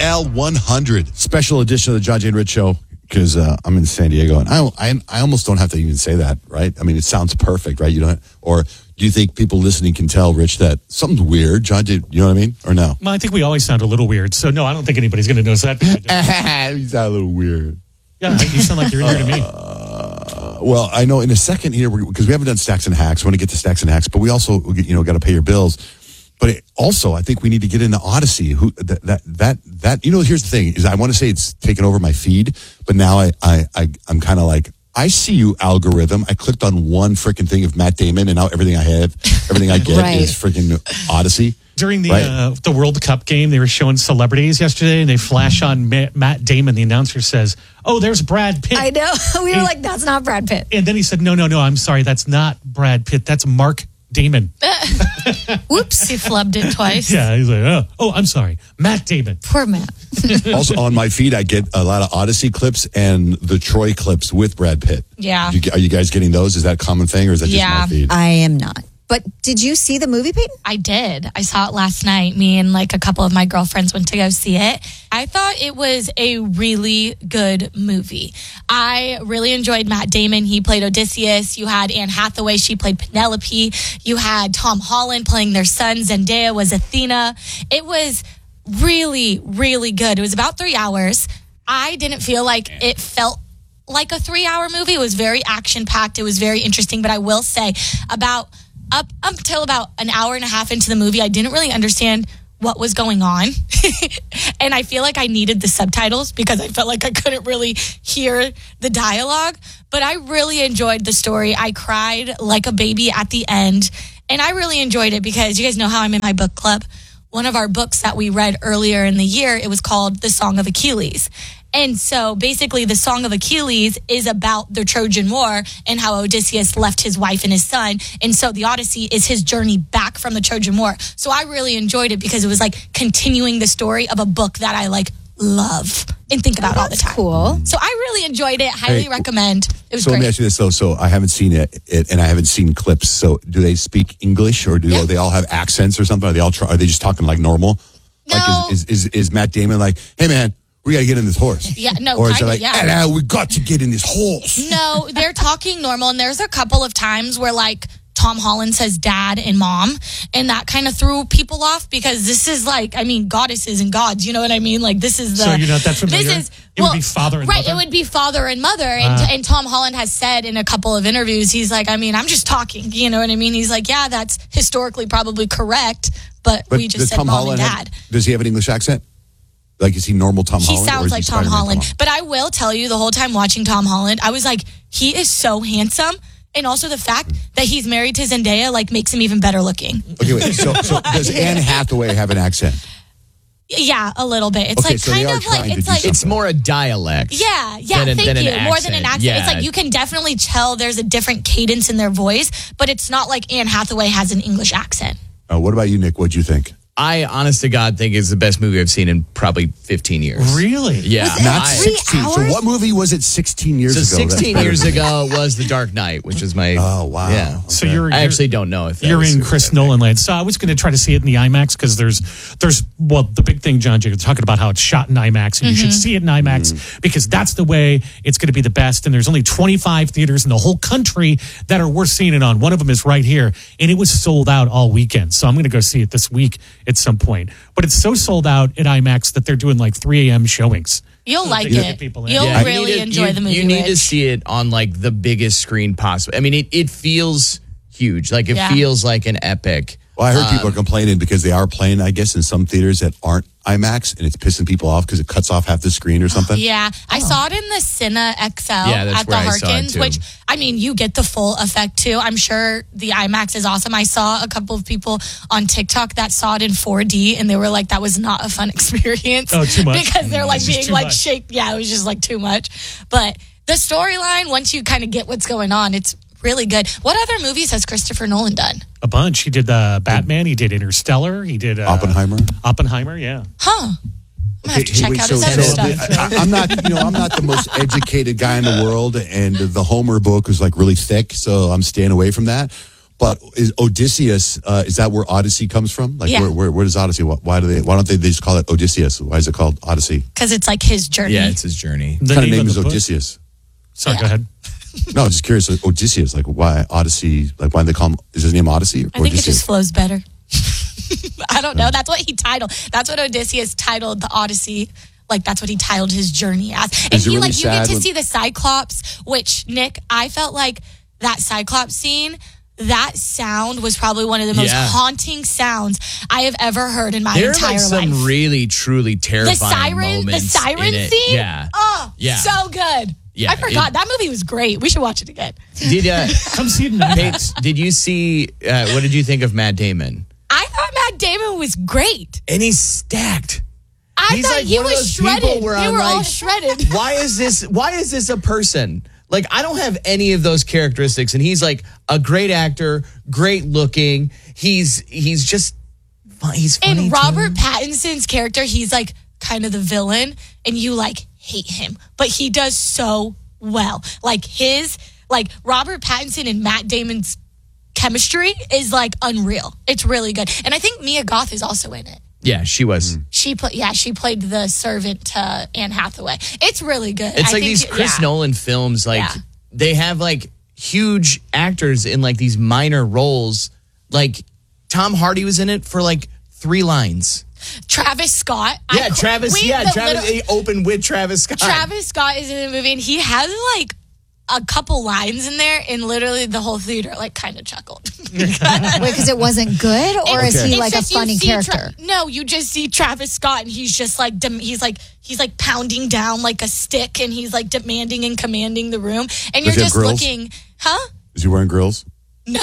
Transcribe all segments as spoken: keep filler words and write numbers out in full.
L one hundred. Special edition of the John Jay and Rich Show, because uh, I'm in San Diego, and I, I I almost don't have to even say that, right? I mean, it sounds perfect, right? You don't, or do you think people listening can tell, Rich, that something's weird? John Jay, you know what I mean, or no? Well, I think we always sound a little weird, so no, I don't think anybody's going to notice that. You sound a little weird. Yeah, you sound like you're near to me. Uh, well, I know in a second here, because we haven't done Stacks and Hacks. We want to get to Stacks and Hacks, but we also, you know, got to pay your bills. But it, also, I think we need to get into Odyssey. Who that that that, that you know? Here's the thing: is I want to say it's taken over my feed, but now I I, I I'm kind of like, I see you, algorithm. I clicked on one freaking thing of Matt Damon, and now everything I have, everything I get Right. is freaking Odyssey. During the Right. uh, the World Cup game, they were showing celebrities yesterday, and they flash on Ma- Matt Damon. The announcer says, "Oh, there's Brad Pitt." I know. We were And- like, that's not Brad Pitt. And then he said, "No, no, no. I'm sorry. That's not Brad Pitt. That's Mark Damon." Whoops. He flubbed it twice. Yeah, he's like, "Oh, oh, I'm sorry, Matt Damon." Poor Matt. Also on my feed, I get a lot of Odyssey clips and the Troy clips with Brad Pitt. Yeah. You, are you guys getting those? Is that a common thing, or is that just Yeah. my feed? I am not. But did you see the movie, Peyton? I did. I saw it last night. Me and like a couple of my girlfriends went to go see it. I thought it was a really good movie. I really enjoyed Matt Damon. He played Odysseus. You had Anne Hathaway. She played Penelope. You had Tom Holland playing their son. Zendaya was Athena. It was really, really good. It was about three hours. I didn't feel like it felt like a three-hour movie. It was very action-packed. It was very interesting. But I will say about... Up, up until about an hour and a half into the movie, I didn't really understand what was going on. And I feel like I needed the subtitles because I felt like I couldn't really hear the dialogue. But I really enjoyed the story. I cried like a baby at the end. And I really enjoyed it because you guys know how I'm in my book club. One of our books that we read earlier in the year, it was called The Song of Achilles. And so basically the Song of Achilles is about the Trojan War and how Odysseus left his wife and his son. And so the Odyssey is his journey back from the Trojan War. So I really enjoyed it because it was like continuing the story of a book that I like love and think about all the time. Cool. So I really enjoyed it. Highly Hey, recommend. It was So great. let me ask you this though. So I haven't seen it, it, and I haven't seen clips. So do they speak English, or do Yeah. they all have accents or something? Are they all? Try, are they just talking like normal? No. Like is, is is is Matt Damon like, hey man, we got to get in this horse? Yeah, no, Or is it kinda, like, yeah. hello, we got to get in this horse? No, they're talking normal, and there's a couple of times where like Tom Holland says dad and mom, and that kind of threw people off because this is like, I mean, goddesses and gods, you know what I mean? Like this is the. So you're not that familiar? This is It would be father and right, mother? it would be father and mother, and Ah. and Tom Holland has said in a couple of interviews, he's like, I mean, I'm just talking, you know what I mean? He's like, yeah, that's historically probably correct, but, But we just does said Tom mom Holland and have- dad. does he have an English accent? Like, is he normal Tom He Holland? or sounds is like he Tom Spider-Man Holland. But I will tell you, the whole time watching Tom Holland, I was like, he is so handsome. And also the fact that he's married to Zendaya, like, makes him even better looking. Okay, wait. So, so does Anne Hathaway have an accent? Yeah, a little bit. It's Okay, like so they kind are of like, trying to it's do like, something. It's more a dialect. yeah, yeah, than a- thank than an you. More than an accent. accent. It's Yeah. like you can definitely tell there's a different cadence in their voice, but it's not like Anne Hathaway has an English accent. Uh, what about you, Nick? What'd you think? I, honest to God, think it's the best movie I've seen in probably fifteen years. Really? Yeah. Was it Not I- three sixteen. So hours? what movie was it sixteen years So ago? That's sixteen better years than- ago was The Dark Knight, which is my. Oh, wow. Yeah. So Okay. you're, I you're actually don't know if that you're was in super Chris epic. Nolan land. So I was going to try to see it in the IMAX because there's there's well the big thing, John Jacob, talking about how it's shot in IMAX and you should see it in IMAX because that's the way it's going to be the best. And there's only twenty-five theaters in the whole country that are worth seeing it on. One of them is right here, and it was sold out all weekend. So I'm going to go see it this week at some point. But it's so sold out at IMAX that they're doing like three a.m. showings. You'll like to get it. people in. You'll Yeah. You really need to- enjoy you- the movie. You need to Rich. see it on like the biggest screen possible. I mean, it, it feels huge. Like it Yeah. feels like an epic. Well, I heard Um, people are complaining because they are playing, I guess, in some theaters that aren't IMAX, and it's pissing people off because it cuts off half the screen or something. Yeah, I saw it in the Cine X L Yeah, that's at the where I saw it, Harkins, too. which, I mean, you get the full effect too. I'm sure the IMAX is awesome. I saw a couple of people on TikTok that saw it in four D, and they were like, that was not a fun experience. Oh, too much? Because they're like It's just being too like much. shaped. Yeah, it was just like too much. But the storyline, once you kind of get what's going on, it's really good. What other movies has Christopher Nolan done? A bunch. He did uh, Batman. He did Interstellar. He did uh, Oppenheimer. Oppenheimer. Yeah. Huh. I'm gonna have to Hey, check wait, out so- his other so stuff. I, I'm not, you know, I'm not the most educated guy in the world, and the Homer book was like really thick, so I'm staying away from that. But is Odysseus, uh, is that where Odyssey comes from? Like, Yeah. where, where, where does Odyssey, why, why do they, why don't they, they just call it Odysseus? Why is it called Odyssey? Because it's like his journey. Yeah, it's his journey. The What kind of name of is the book- Odysseus? Sorry, Yeah. go ahead. No, I'm just curious. like, Odysseus, like why Odyssey, like why do they call him, is his name Odyssey or I think it Odysseus? just flows better. I don't know. That's what he titled. That's what Odysseus titled the Odyssey. Like that's what he titled his journey as. And Is it he really like you get sad to when- see the Cyclops, which Nick, I felt like that Cyclops scene, that sound was probably one of the most Yeah. haunting sounds I have ever heard in my There are entire like some life. really, truly terrifying the siren, the moments siren in it. scene. Yeah. Oh, Yeah. so good. Yeah, I forgot it- that movie was great. We should watch it again. Did uh, Come see it in Paige, IMAX. did you see? Uh, what did you think of Matt Damon? I thought Matt Damon was great. And he's stacked. I He's thought like he one of was those people shredded. where They I'm were all like, shredded. Why is this? Why is this a person? Like I don't have any of those characteristics, and he's like a great actor, great looking. He's he's just fun- he's funny. And too. Robert Pattinson's character, he's like kind of the villain, and you like hate him, but he does so well. Like his, like Robert Pattinson and Matt Damon's chemistry is like unreal. It's really good, and I think Mia Goth is also in it. Yeah, she was. She played, yeah, she played the servant to Anne Hathaway. It's really good. It's I like think- these Chris yeah. Nolan films. Like Yeah. they have like huge actors in like these minor roles. Like Tom Hardy was in it for like three lines. Travis Scott. Yeah, I- Travis. we- yeah, the Travis. little- They opened with Travis Scott. Travis Scott is in the movie, and he has like a couple lines in there, and literally the whole theater like kind of chuckled. Wait, because it wasn't good, or is Okay. he It's like a just you funny see character? Tra- no, you just see Travis Scott, and he's just like dem- he's like he's like pounding down like a stick, and he's like demanding and commanding the room, and you're Does he have just grills? looking, huh? Is he wearing grills? No,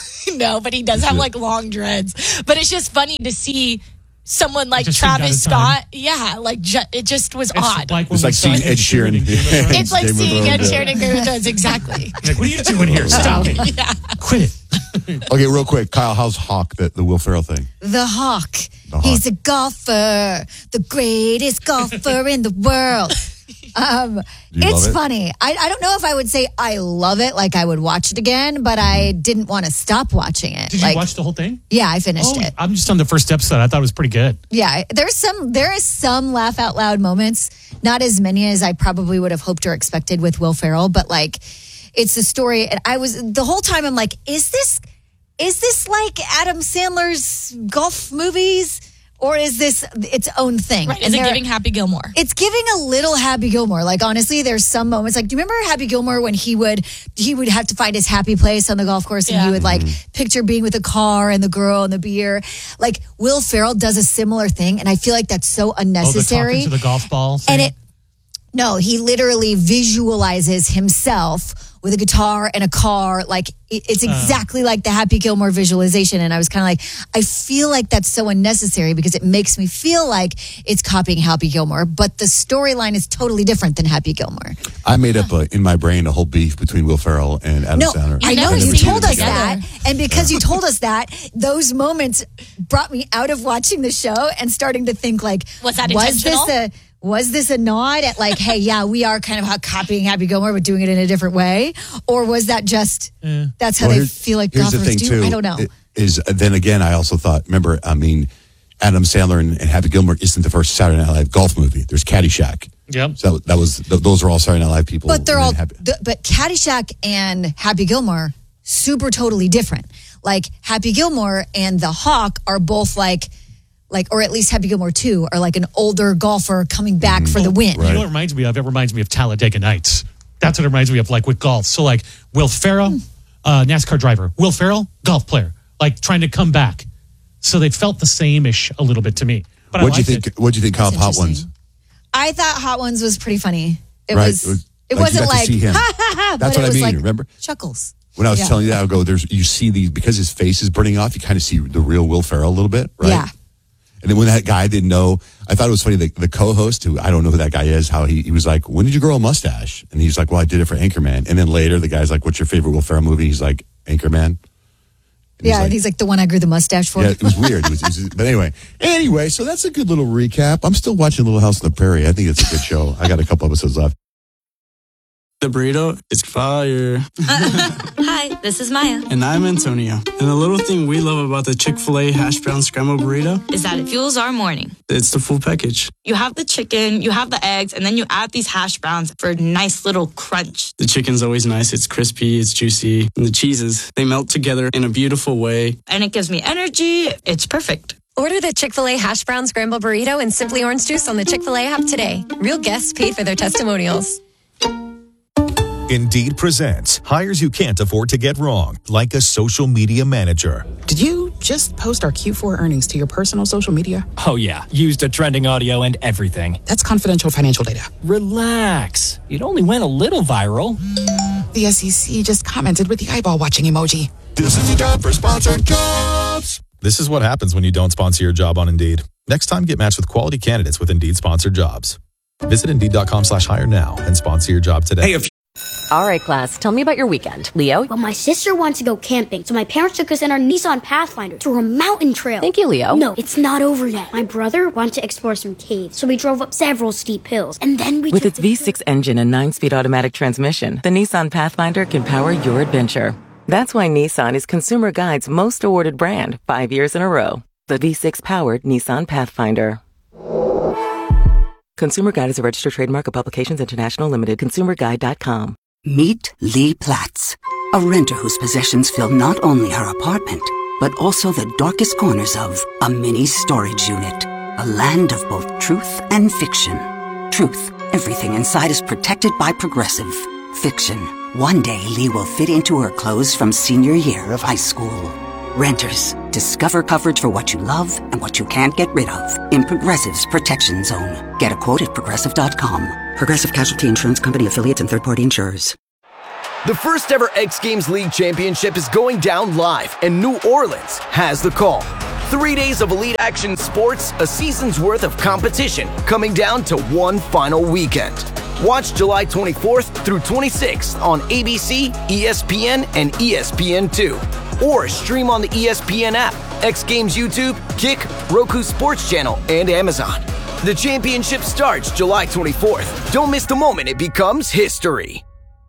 no, but he does have like long dreads. But it's just funny to see someone like Just think out Travis of time. Scott. Yeah, like ju- it just was It's odd. like when It's we like saw seeing Ed Sheeran. in Game of Thrones. It's like Game of seeing Ed Thrones, yeah. Sheeran in Game of Thrones. Exactly. Like, what are you doing here? Stop it. Yeah. Quit it. Okay, real quick, Kyle, how's Hawk, the, the Will Ferrell thing? The Hawk. Hawk. He's a golfer, the greatest golfer in the world. Um, you it's love it? funny. I, I don't know if I would say I love it, like I would watch it again, but I didn't want to stop watching it. Did like, you watch the whole thing? Yeah, I finished Oh, it. I'm just on the first episode. I thought it was pretty good. Yeah, there's some there is some laugh out loud moments. Not as many as I probably would have hoped or expected with Will Ferrell, but like it's the story. And I was the whole time I'm like, is this is this like Adam Sandler's golf movies, or is this its own thing? Right. And Is it there- giving Happy Gilmore? It's giving a little Happy Gilmore. Like honestly, there's some moments. Like, do you remember Happy Gilmore when he would he would have to find his happy place on the golf course, and Yeah. he would like picture being with the car and the girl and the beer. Like Will Ferrell does a similar thing, and I feel like that's so Oh, the unnecessary. talking to the golf ball. and thing? it no, he literally visualizes himself with a guitar and a car. Like it- it's exactly like the Happy Gilmore visualization. And I was kind of like, I feel like that's so unnecessary because it makes me feel like it's copying Happy Gilmore, but the storyline is totally different than Happy Gilmore. I made up a, in my brain a whole beef between Will Ferrell and Adam No, Sandler. I know never you seen told them us that, together. and because you told us that, those moments brought me out of watching the show and starting to think like, Was that was intentional? this a was this a nod at like, hey, yeah, we are kind of how copying Happy Gilmore, but doing it in a different way, or was that just that's how Well, they here's- feel like here's the golfers thing, do? too, I don't know. i- Is then again, I also thought. Remember, I mean, Adam Sandler and, and Happy Gilmore isn't the first Saturday Night Live golf movie. There's Caddyshack. Yep. So that was th- those are all Saturday Night Live people. But they're and all, then Happy- the, but Caddyshack and Happy Gilmore, super totally different. Like Happy Gilmore and the Hawk are both like, like, or at least Happy Gilmore two are like an older golfer coming back for the win. You know what it reminds me of? It reminds me of Talladega Nights. That's what it reminds me of, like with golf. So, like Will Ferrell, uh, NASCAR driver. Will Ferrell, golf player, like trying to come back. So they felt the same-ish a little bit to me. But What'd I you liked think? it. What'd you think of That's Hot Ones? interesting. I thought Hot Ones was pretty funny. It Right. was. It was- It like, you wasn't got to like see him. ha ha ha. That's but what it I was mean, like remember? chuckles. When I was Yeah. telling you that, I would go, there's, you see these, because his face is burning off, you kind of see the real Will Ferrell a little bit, right? Yeah. And then when that guy didn't know, I thought it was funny, the, the co-host, who I don't know who that guy is, how he, he was like, when did you grow a mustache? And he's like, well, I did it for Anchorman. And then later, the guy's like, what's your favorite Will Ferrell movie? He's like, Anchorman. And Yeah, like, and he's like the one I grew the mustache for. yeah, it was weird. It was, it was, but anyway, anyway, so that's a good little recap. I'm still watching Little House on the Prairie. I think it's a good show. I got a couple episodes left. The burrito is fire. Hi, this is Maya. And I'm Antonio. And the little thing we love about the Chick-fil-A hash brown scrambled burrito Is that it fuels our morning. It's the full package. You have the chicken, you have the eggs, and then you add these hash browns for a nice little crunch. The chicken's always nice. It's crispy, it's juicy. And the cheeses, they melt together in a beautiful way. And it gives me energy. It's perfect. Order the Chick-fil-A hash brown scrambled burrito and Simply Orange Juice on the Chick-fil-A app today. Real guests paid for their testimonials. Indeed presents hires you can't afford to get wrong, like a social media manager. Did you just post our Q four earnings to your personal social media? Oh, yeah. Used the trending audio and everything. That's confidential financial data. Relax. It only went a little viral. The S E C just commented with the eyeball watching emoji. This is the job for sponsored jobs. This is what happens when you don't sponsor your job on Indeed. Next time, get matched with quality candidates with Indeed sponsored jobs. Visit Indeed.com slash hire now and sponsor your job today. Hey, if All right, class, tell me about your weekend. Leo? Well, my sister wants to go camping, so my parents took us in our Nissan Pathfinder through a mountain trail. Thank you, Leo. No, it's not over yet. My brother wanted to explore some caves, so we drove up several steep hills, and then we With took its V six engine and nine-speed automatic transmission, the Nissan Pathfinder can power your adventure. That's why Nissan is Consumer Guide's most awarded brand five years in a row. The V six-powered Nissan Pathfinder. Consumer Guide is a registered trademark of Publications International Limited. consumer guide dot com. Meet Lee Platts, a renter whose possessions fill not only her apartment, but also the darkest corners of a mini storage unit. A land of both truth and fiction. Truth, everything inside is protected by Progressive. Fiction, one day Lee will fit into her clothes from senior year of high school. Renters, discover coverage for what you love and what you can't get rid of in Progressive's Protection Zone. Get a quote at progressive dot com. Progressive Casualty Insurance Company affiliates and third-party insurers. The first ever X Games League Championship is going down live, and New Orleans has the call. Three days of elite action sports, a season's worth of competition, coming down to one final weekend. Watch July twenty-fourth through twenty-sixth on A B C, E S P N, and E S P N two. Or stream on the E S P N app, X Games YouTube, Kick, Roku Sports Channel, and Amazon. The championship starts July twenty-fourth. Don't miss the moment it becomes history.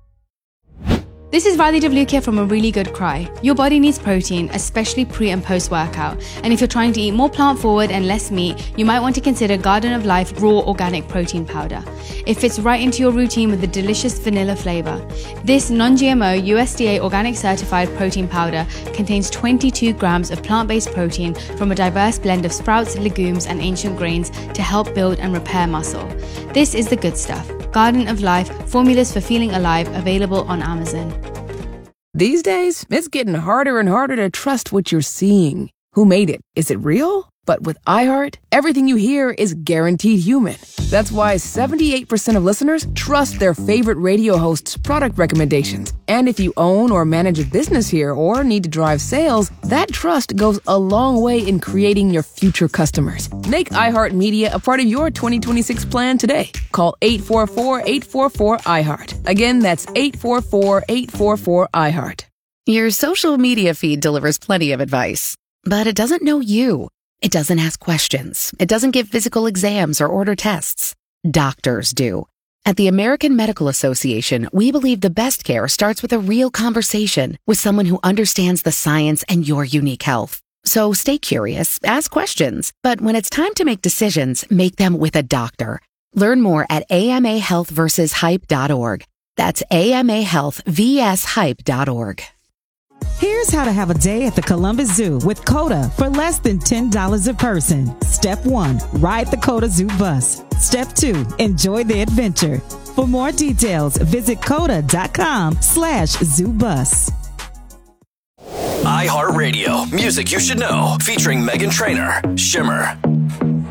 This is Riley DeVlukia from A Really Good Cry. Your body needs protein, especially pre and post workout. And if you're trying to eat more plant forward and less meat, you might want to consider Garden of Life Raw Organic Protein Powder. It fits right into your routine with a delicious vanilla flavor. This non G M O U S D A organic certified protein powder contains twenty-two grams of plant-based protein from a diverse blend of sprouts, legumes, and ancient grains to help build and repair muscle. This is the good stuff. Garden of Life, formulas for feeling alive, available on Amazon. These days, it's getting harder and harder to trust what you're seeing. Who made it? Is it real? But with iHeart, everything you hear is guaranteed human. That's why seventy-eight percent of listeners trust their favorite radio host's product recommendations. And if you own or manage a business here or need to drive sales, that trust goes a long way in creating your future customers. Make iHeartMedia a part of your twenty twenty-six plan today. Call eight four four, eight four four, iHeart. Again, that's eight four four, eight four four, iHeart. Your social media feed delivers plenty of advice, but it doesn't know you. It doesn't ask questions. It doesn't give physical exams or order tests. Doctors do. At the American Medical Association, we believe the best care starts with a real conversation with someone who understands the science and your unique health. So stay curious, ask questions, but when it's time to make decisions, make them with a doctor. Learn more at A M A health versus hype dot org. That's A M A health versus hype dot org. Here's how to have a day at the Columbus Zoo with COTA for less than ten dollars a person. Step one, ride the COTA Zoo bus. Step two, enjoy the adventure. For more details, visit coda.com slash zoo bus. iHeartRadio, music you should know, featuring Meghan Trainor, Shimmer.